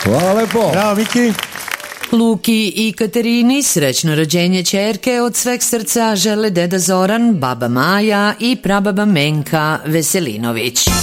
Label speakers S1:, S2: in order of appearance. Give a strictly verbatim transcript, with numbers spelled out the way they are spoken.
S1: Hvala lepo.
S2: Bravo, Miki.
S3: Luki i Katerini srećno rođenje ćerke od sveg srca žele deda Zoran, baba Maja i prababa Menka Veselinović.